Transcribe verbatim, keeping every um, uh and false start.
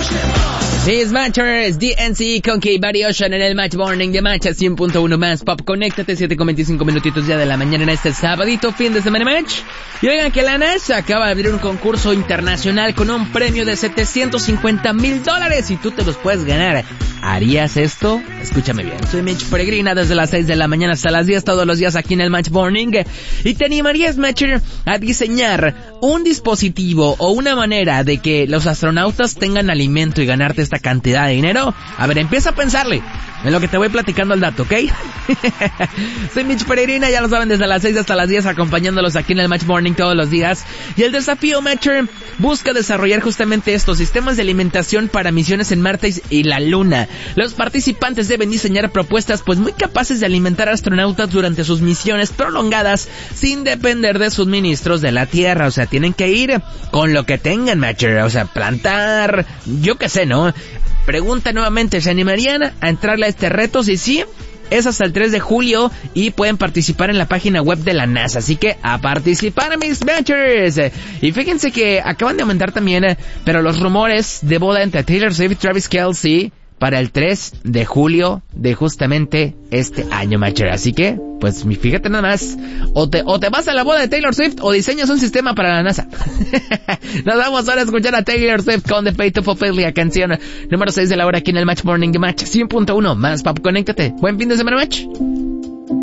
These Matchers, D N C con K-Body Ocean en el Match Morning de Match cien punto uno más Pop. Conéctate, siete con veinticinco minutitos ya de la mañana en este sabadito, fin de semana Match. Y oigan que la NASA acaba de abrir un concurso internacional con un premio de setecientos cincuenta mil dólares y tú te los puedes ganar. ¿Harías esto? Escúchame bien, soy Mitch Peregrina desde las seis de la mañana hasta las diez todos los días aquí en el Match Morning. ¿Y te animarías, Matcher, a diseñar un dispositivo o una manera de que los astronautas tengan alimento y ganarte esta cantidad de dinero? A ver, empieza a pensarle en lo que te voy platicando el dato, ¿ok? Soy Mitch Peregrina, ya lo saben, desde las seis hasta las diez acompañándolos aquí en el Match Morning todos los días. Y el desafío, Matcher, busca desarrollar justamente estos sistemas de alimentación para misiones en Marte y la Luna. Los participantes deben diseñar propuestas pues muy capaces de alimentar a astronautas durante sus misiones prolongadas sin depender de suministros de la Tierra. O sea, tienen que ir con lo que tengan, Matcher. O sea, plantar, yo qué sé, ¿no? Pregunta nuevamente, ¿se animarían a entrarle a este reto? Si sí, es hasta el tres de julio y pueden participar en la página web de la NASA. Así que a participar, mis Matchers. Y fíjense que acaban de aumentar también, pero los rumores de boda entre Taylor Swift y Travis Kelce para el tres de julio de justamente este año, Matcher. Así que, pues fíjate nada más, o te, o te vas a la boda de Taylor Swift o diseñas un sistema para la NASA. Nos vamos ahora a escuchar a Taylor Swift con The Pay to Fulfill, la canción número seis de la hora aquí en el Match Morning de Match cien punto uno más Pop. Conéctate. Buen fin de semana, Match.